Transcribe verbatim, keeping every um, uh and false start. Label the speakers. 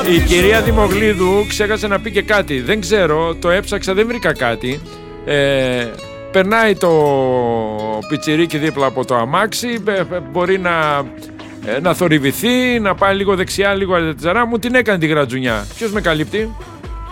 Speaker 1: Η κυρία Δημογλίδου ξέχασε να πει και κάτι. Δεν ξέρω, το έψαξα, δεν βρήκα κάτι. ε, Περνάει το πιτσιρίκι δίπλα από το αμάξι. Μπορεί να, να θορυβηθεί, να πάει λίγο δεξιά, λίγο αριστερά. Μου την έκανε τη γρατζουνιά. Ποιος με καλύπτει?